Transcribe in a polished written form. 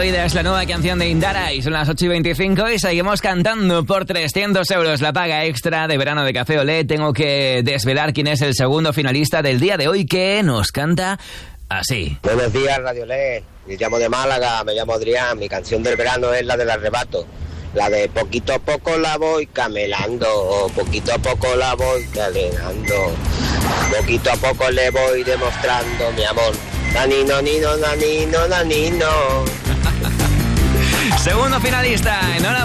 vida es la nueva canción de Indara y son las 8:25 y seguimos cantando por 300 euros la paga extra de verano de Café Olé. Tengo que desvelar quién es el segundo finalista del día de hoy, que nos canta así. Buenos días, Radio Olé. Me llamo de Málaga, me llamo Adrián. Mi canción del verano es la del arrebato. La de poquito a poco la voy camelando, poquito a poco la voy calenando, poquito a poco le voy demostrando mi amor. Nanino, nino, nanino, nanino. Segundo finalista, enhorabuena.